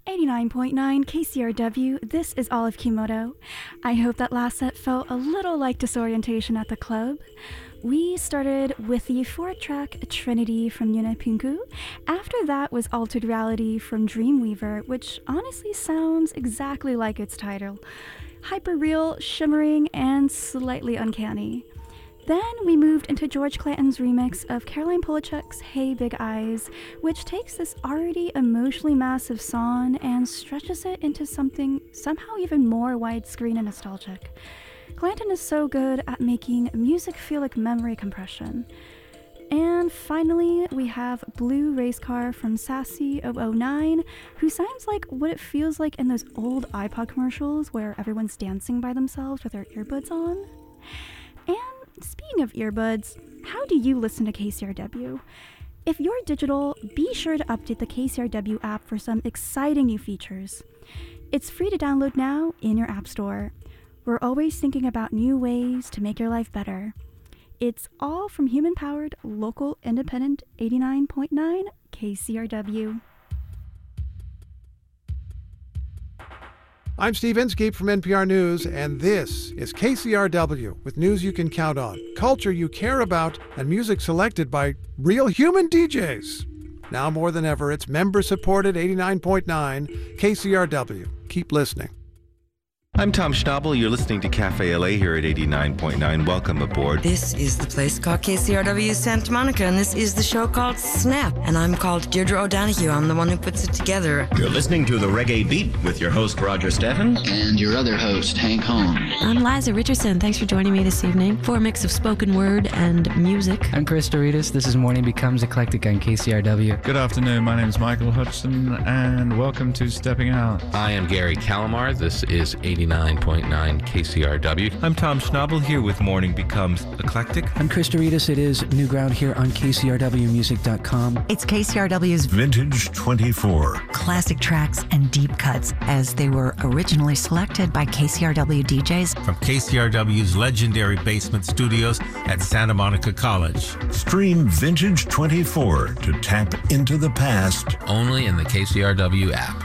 89.9 KCRW, this is Olive Kimoto. I hope that last set felt a little like disorientation at the club. We started with the euphoric track Trinity from Yuna Pinku. After that was Altered Reality from Dreamweaver, which honestly sounds exactly like its title. Hyper-real, shimmering, and slightly uncanny. Then we moved into George Clanton's remix of Caroline Polachek's Hey Big Eyes, which takes this already emotionally massive song and stretches it into something somehow even more widescreen and nostalgic. Clanton is so good at making music feel like memory compression. And finally, we have Blue Race Car from Sassy 009, who sounds like what it feels like in those old iPod commercials where everyone's dancing by themselves with their earbuds on. And speaking of earbuds, how do you listen to KCRW? If you're digital, be sure to update the KCRW app for some exciting new features. It's free to download now in your app store. We're always thinking about new ways to make your life better. It's all from human-powered, local, independent 89.9 KCRW. I'm Steve Inskeep from NPR News, and this is KCRW, with news you can count on, culture you care about, and music selected by real human DJs. Now more than ever, it's member-supported 89.9 KCRW. Keep listening. I'm Tom Schnabel. You're listening to Cafe LA here at 89.9. Welcome aboard. This is the place called KCRW Santa Monica, and this is the show called Snap. And I'm called Deirdre O'Donoghue. I'm the one who puts it together. You're listening to The Reggae Beat with your host, Roger Steffens. And your other host, Hank Holmes. I'm Liza Richardson. Thanks for joining me this evening for a mix of spoken word and music. I'm Chris Doritas. This is Morning Becomes Eclectic on KCRW. Good afternoon. My name is Michael Hudson, and welcome to Stepping Out. I am Gary Calamar. This is 89.9 KCRW. I'm Tom Schnabel here with Morning Becomes Eclectic. I'm Chris Doritas. It is New Ground here on KCRWmusic.com. It's KCRW's Vintage 24. Classic tracks and deep cuts as they were originally selected by KCRW DJs. From KCRW's legendary basement studios at Santa Monica College. Stream Vintage 24 to tap into the past. Only in the KCRW app.